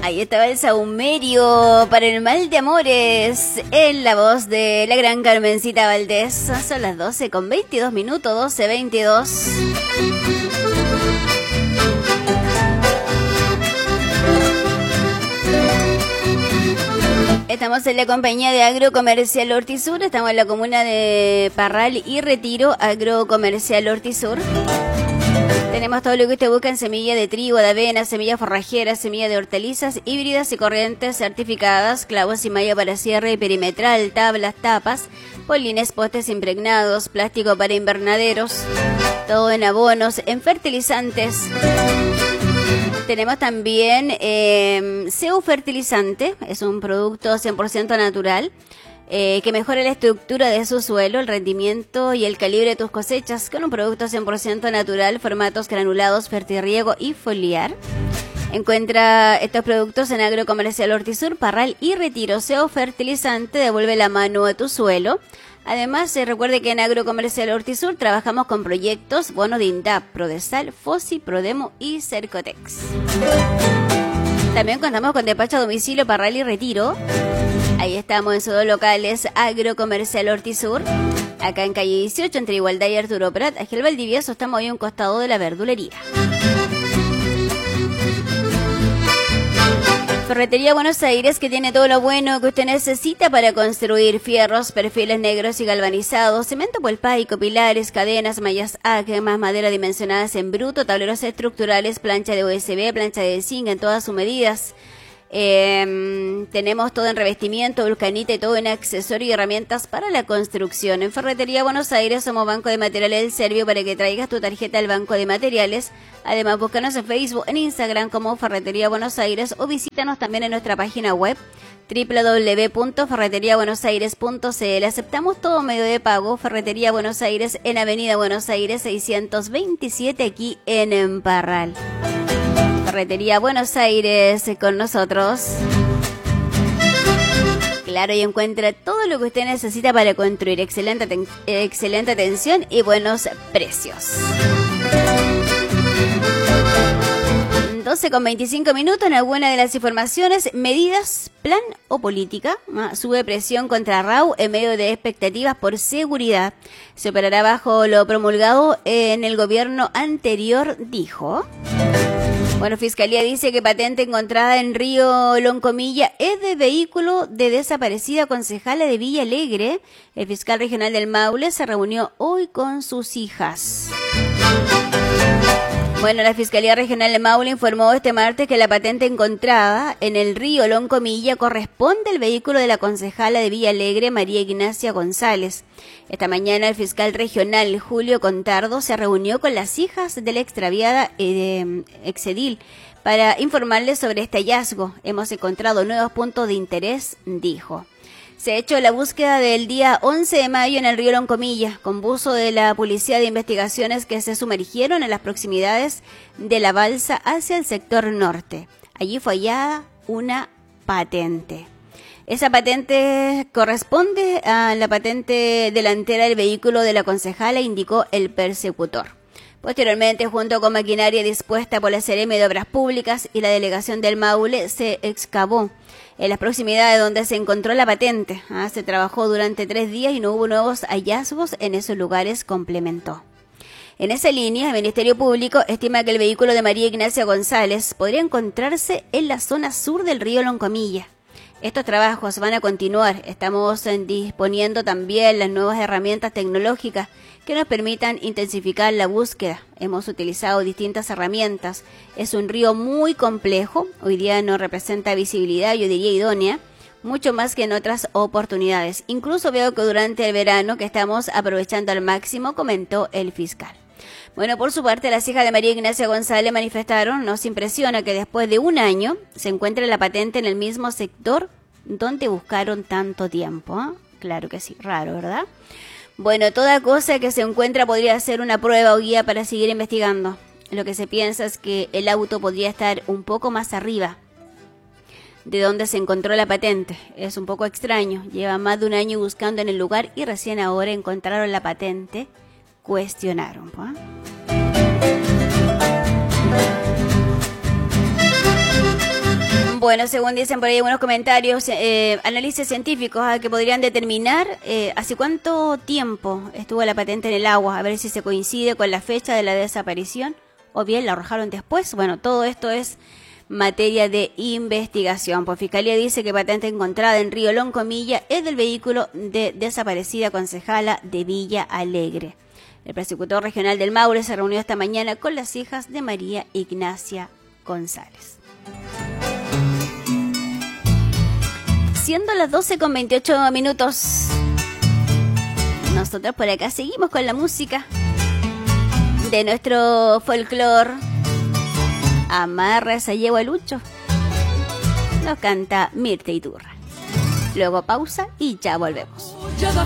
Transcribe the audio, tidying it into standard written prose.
Ahí estaba el saumerio para el mal de amores en la voz de la gran Carmencita Valdés. Son las 12:22, 12:22. Estamos en la compañía de Agrocomercial Hortisur, estamos en la comuna de Parral y Retiro, Agrocomercial Hortisur. Tenemos todo lo que usted busca en semilla de trigo, de avena, semilla forrajera, semilla de hortalizas, híbridas y corrientes certificadas, clavos y malla para cierre y perimetral, tablas, tapas, polines, postes impregnados, plástico para invernaderos, todo en abonos, en fertilizantes. Tenemos también Seu Fertilizante, es un producto 100% natural que mejora la estructura de su suelo, el rendimiento y el calibre de tus cosechas con un producto 100% natural, formatos granulados, fertirriego y foliar. Encuentra estos productos en Agrocomercial Hortisur, Parral y Retiro. Seu Fertilizante devuelve la mano a tu suelo. Además, recuerde que en Agrocomercial Hortisur trabajamos con proyectos, bonos de INDAP, Prodesal, FOSI, Prodemo y Cercotex. También contamos con despacho a domicilio Parral y Retiro. Ahí estamos en sus dos locales, Agrocomercial Hortisur, acá en calle 18, entre Igualdad y Arturo Prat. Aquí el Valdivieso, estamos ahí a un costado de la verdulería. Ferretería Buenos Aires, que tiene todo lo bueno que usted necesita para construir: fierros, perfiles negros y galvanizados, cemento polpaico, pilares, cadenas, mallas ACE, más madera dimensionadas en bruto, tableros estructurales, plancha de USB, plancha de zinc en todas sus medidas. Tenemos todo en revestimiento, vulcanita y todo en accesorio y herramientas para la construcción. En Ferretería Buenos Aires somos Banco de Materiales del Servio para que traigas tu tarjeta al Banco de Materiales. Además, búscanos en Facebook, en Instagram como Ferretería Buenos Aires o visítanos también en nuestra página web www.ferreteriabuenosaires.cl. Aceptamos todo medio de pago. Ferretería Buenos Aires en Avenida Buenos Aires 627 aquí en Parral. Ferretería Buenos Aires con nosotros. Claro, y encuentra todo lo que usted necesita para construir. Excelente atención y buenos precios. 12:25 en alguna de las informaciones. Medidas, plan o política. Sube presión contra RAU en medio de expectativas por seguridad. Se operará bajo lo promulgado en el gobierno anterior, dijo. Bueno, Fiscalía dice que patente encontrada en Río Loncomilla es de vehículo de desaparecida concejala de Villa Alegre. El fiscal regional del Maule se reunió hoy con sus hijas. Bueno, la Fiscalía Regional de Maule informó este martes que la patente encontrada en el río Loncomilla corresponde al vehículo de la concejala de Villa Alegre, María Ignacia González. Esta mañana el fiscal regional Julio Contardo se reunió con las hijas de la extraviada exedil para informarles sobre este hallazgo. Hemos encontrado nuevos puntos de interés, dijo. Se ha hecho la búsqueda del día 11 de mayo en el río Loncomilla, con buzo de la Policía de Investigaciones que se sumergieron en las proximidades de la balsa hacia el sector norte. Allí fue hallada una patente. Esa patente corresponde a la patente delantera del vehículo de la concejala, indicó el persecutor. Posteriormente, junto con maquinaria dispuesta por la Seremi de Obras Públicas y la Delegación del Maule, se excavó en las proximidades donde se encontró la patente. Se trabajó durante 3 días y no hubo nuevos hallazgos en esos lugares, complementó. En esa línea, el Ministerio Público estima que el vehículo de María Ignacia González podría encontrarse en la zona sur del río Loncomilla. Estos trabajos van a continuar. Estamos disponiendo también las nuevas herramientas tecnológicas que nos permitan intensificar la búsqueda. Hemos utilizado distintas herramientas. Es un río muy complejo. Hoy día no representa visibilidad, yo diría idónea, mucho más que en otras oportunidades. Incluso veo que durante el verano que estamos aprovechando al máximo, comentó el fiscal. Bueno, por su parte, las hijas de María Ignacia González manifestaron: nos impresiona que después de un año se encuentre la patente en el mismo sector donde buscaron tanto tiempo. Claro que sí, raro, ¿verdad? Bueno, toda cosa que se encuentra podría ser una prueba o guía para seguir investigando. Lo que se piensa es que el auto podría estar un poco más arriba de donde se encontró la patente. Es un poco extraño. Lleva más de un año buscando en el lugar y recién ahora encontraron la patente. Cuestionaron. Bueno, según dicen por ahí algunos comentarios, análisis científicos que podrían determinar hace cuánto tiempo estuvo la patente en el agua, a ver si se coincide con la fecha de la desaparición o bien la arrojaron después. Bueno, todo esto es materia de investigación. Pues Fiscalía dice que patente encontrada en Río Loncomilla es del vehículo de desaparecida concejala de Villa Alegre. El persecutor regional del Maule se reunió esta mañana con las hijas de María Ignacia González. Siendo las 12:28, nosotros por acá seguimos con la música de nuestro folclore. Amarra esa yegua Lucho. Nos canta Mirta Iturra. Luego pausa y ya volvemos. Ya da